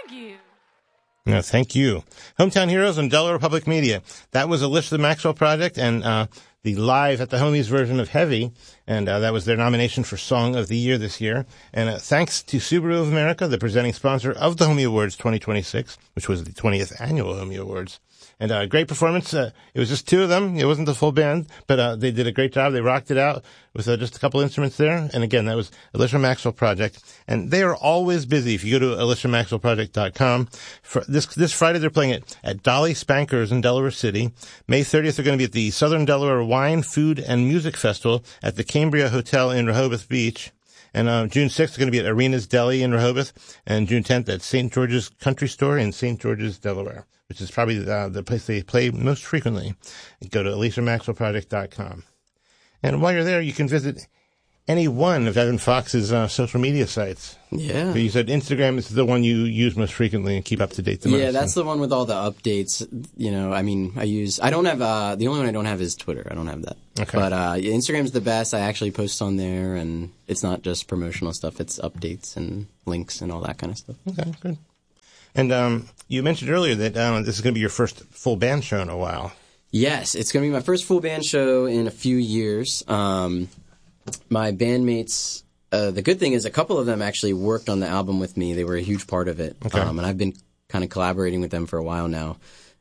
you. No, thank you. Hometown Heroes on Delaware Public Media. That was Alicia the Maxwell Project and the Live at the Homies version of Heavy, and that was their nomination for Song of the Year this year. And thanks to Subaru of America, the presenting sponsor of the Homie Awards 2026, which was the 20th annual Homie Awards. And great performance. It was just two of them. It wasn't the full band, but they did a great job. They rocked it out with just a couple instruments there. And again, that was Alicia Maxwell Project. And they are always busy. If you go to aliciamaxwellproject.com, this Friday they're playing at Dolly Spankers in Delaware City. May 30th they're going to be at the Southern Delaware Wine, Food, and Music Festival at the Cambria Hotel in Rehoboth Beach. And June 6th they're going to be at Arena's Deli in Rehoboth. And June 10th at St. George's Country Store in St. George's, Delaware, which is probably the place they play most frequently. Go to aliciamaxwellproject.com. And while you're there, you can visit any one of Evan Fox's social media sites. Yeah. You said Instagram is the one you use most frequently and keep up to date the most. Yeah, that's the one with all the updates. You know, I mean, I don't have, the only one I don't have is Twitter. I don't have that. Okay. But Instagram's the best. I actually post on there, and it's not just promotional stuff. It's updates and links and all that kind of stuff. Okay, good. And you mentioned earlier that this is going to be your first full band show in a while. Yes, it's going to be my first full band show in a few years. My bandmates, the good thing is a couple of them actually worked on the album with me. They were a huge part of it. Okay. And I've been kind of collaborating with them for a while now.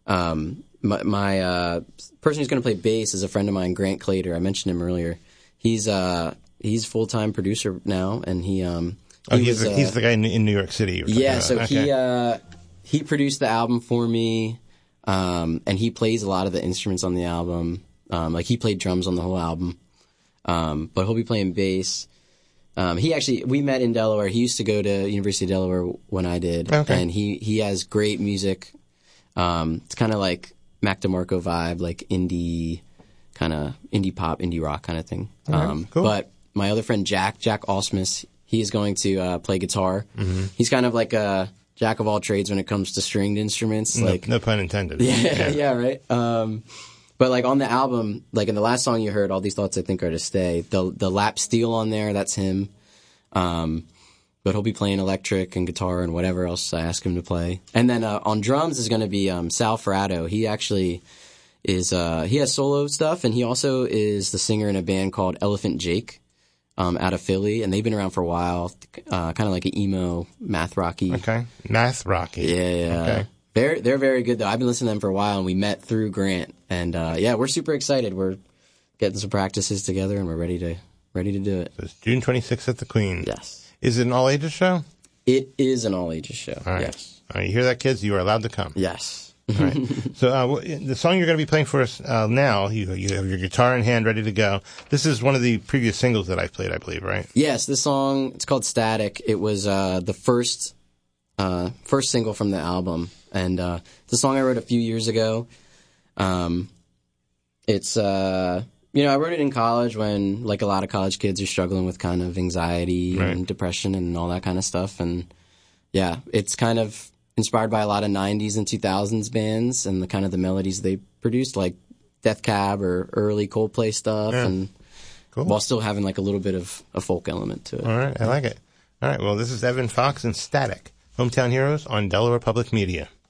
My person who's going to play bass is a friend of mine, Grant Clater. I mentioned him earlier. He's full-time producer now, and he's the guy in New York City. Yeah, so okay. He produced the album for me, and he plays a lot of the instruments on the album. Like he played drums on the whole album, but he'll be playing bass. We met in Delaware. He used to go to University of Delaware when I did, okay. And he has great music. It's kind of like Mac DeMarco vibe, like indie pop, indie rock kind of thing. Cool. But my other friend Jack Osmus, he is going to play guitar. Mm-hmm. He's kind of like a jack of all trades when it comes to stringed instruments. No pun intended. Yeah, right. But like on the album, like in the last song you heard, All These Thoughts I Think Are to Stay, the lap steel on there, that's him. But he'll be playing electric and guitar and whatever else I ask him to play. And then on drums is going to be Sal Ferrato. He actually is he has solo stuff, and he also is the singer in a band called Elephant Jake out of Philly, and they've been around for a while, kind of like an emo math rocky. Okay, math rocky. Yeah. Okay. They're very good though. I've been listening to them for a while, and we met through Grant, and we're super excited. We're getting some practices together, and we're ready to do it. So it's June 26th at the Queen. Yes. Is it an all ages show? It is an all ages show. All right. Yes. All right. You hear that, kids? You are allowed to come. Yes. All right. So the song you're going to be playing for us now, you have your guitar in hand, ready to go. This is one of the previous singles that I've played, I believe, right? Yes. This song, it's called Static. It was the first single from the album, and it's a song I wrote a few years ago. It's I wrote it in college when, like a lot of college kids, are struggling with kind of anxiety and depression and all that kind of stuff. And yeah, it's kind of inspired by a lot of 90s and 2000s bands and the kind of the melodies they produced, like Death Cab or early Coldplay stuff, and cool. While still having like a little bit of a folk element to it. All right, I like it. All right, well, this is Evan Fox and Static, Hometown Heroes on Delaware Public Media.